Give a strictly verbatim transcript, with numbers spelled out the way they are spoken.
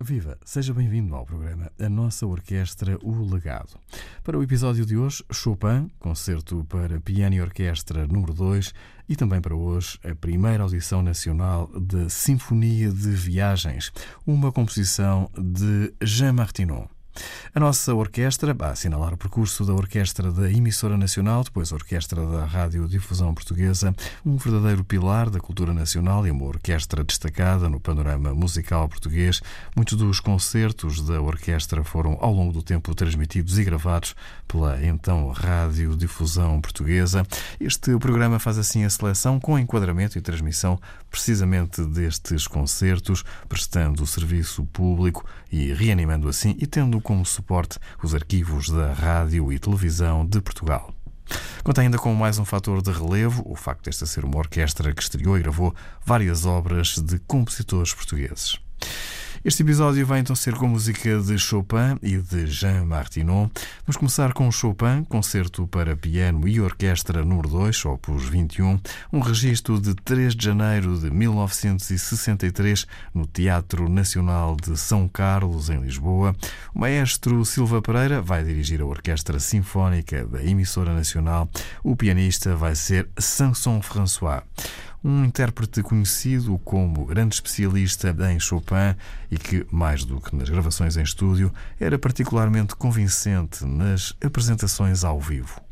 Viva! Seja bem-vindo ao programa A Nossa Orquestra, o Legado. Para o episódio de hoje, Chopin, concerto para piano e orquestra número dois, e também para hoje a primeira audição nacional da Sinfonia de Viagens, uma composição de Jean Martineau. A nossa orquestra vai assinalar o percurso da orquestra da emissora nacional, depois a orquestra da radiodifusão portuguesa, um verdadeiro pilar da cultura nacional e uma orquestra destacada no panorama musical português. Muitos dos concertos da orquestra foram ao longo do tempo transmitidos e gravados pela então radiodifusão portuguesa. Este programa faz assim a seleção com enquadramento e transmissão precisamente destes concertos, prestando o serviço público e reanimando assim e tendo como suporte os arquivos da rádio e televisão de Portugal. Conta ainda com mais um fator de relevo, o facto desta ser uma orquestra que estreou e gravou várias obras de compositores portugueses. Este episódio vai então ser com música de Chopin e de Jean Martineau. Vamos começar com Chopin, concerto para piano e orquestra número dois, opus vinte e um, um registro de três de janeiro de mil novecentos e sessenta e três no Teatro Nacional de São Carlos, em Lisboa. O maestro Silva Pereira vai dirigir a Orquestra Sinfónica da emissora nacional. O pianista vai ser Samson François, um intérprete conhecido como grande especialista em Chopin e que, mais do que nas gravações em estúdio, era particularmente convincente nas apresentações ao vivo.